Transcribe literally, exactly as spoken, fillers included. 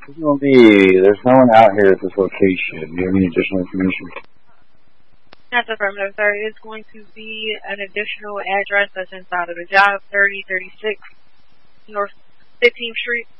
There's gonna be, there's no one out here at this location. Do you have any additional information? That's affirmative, sir. It's going to be an additional address that's inside of the job, thirty thirty-six North fifteenth Street.